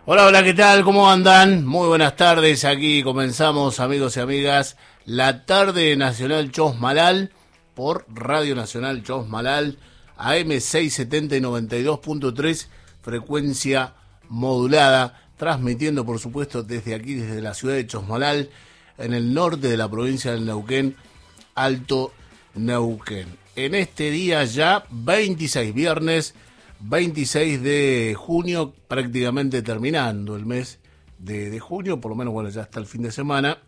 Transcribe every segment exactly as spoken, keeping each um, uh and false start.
Hola, hola, ¿qué tal? ¿Cómo andan? Muy buenas tardes, aquí comenzamos, amigos y amigas, la tarde Nacional Chosmalal por Radio Nacional Chosmalal, A M seiscientos setenta y noventa y dos punto tres, frecuencia modulada, transmitiendo por supuesto desde aquí, desde la ciudad de Chosmalal, en el norte de la provincia del Neuquén, Alto Neuquén. En este día ya, veintiséis, viernes veintiséis de junio, prácticamente terminando el mes de, de junio, por lo menos bueno, ya está el fin de semana.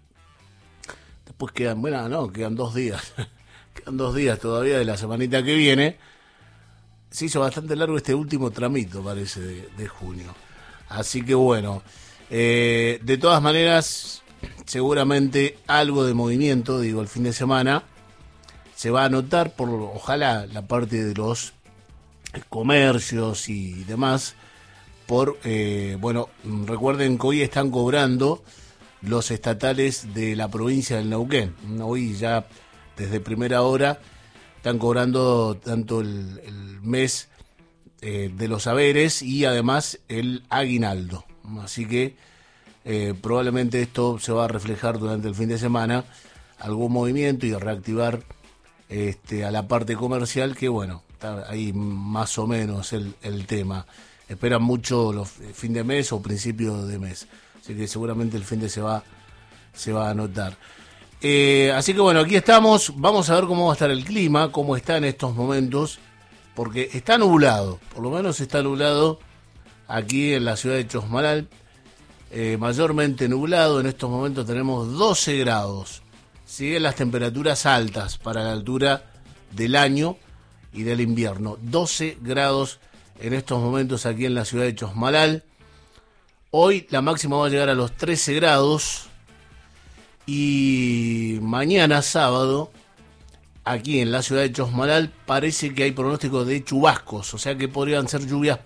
Después quedan, bueno, no, quedan dos días, quedan dos días todavía de la semanita que viene. Se hizo bastante largo este último tramito, parece, de, de junio. Así que bueno, eh, de todas maneras, seguramente algo de movimiento, digo, el fin de semana se va a notar por, ojalá, la parte de los comercios y demás, por, eh, bueno, recuerden que hoy están cobrando los estatales de la provincia del Neuquén. Hoy ya, desde primera hora, están cobrando tanto el, el mes eh, de los haberes y además el aguinaldo. Así que eh, probablemente esto se va a reflejar durante el fin de semana, algún movimiento y reactivar este, a la parte comercial, que bueno, está ahí más o menos el, el tema. Esperan mucho los fin de mes o principio de mes, así que seguramente el fin de se va, se va a notar. Eh, así que bueno, aquí estamos, vamos a ver cómo va a estar el clima, cómo está en estos momentos, porque está nublado, por lo menos está nublado aquí en la ciudad de Chosmalal, eh, mayormente nublado. En estos momentos tenemos doce grados, siguen las temperaturas altas para la altura del año y del invierno, doce grados en estos momentos aquí en la ciudad de Chosmalal. Hoy la máxima va a llegar a los trece grados y mañana sábado aquí en la ciudad de Chosmalal parece que hay pronóstico de chubascos, o sea que podrían ser lluvias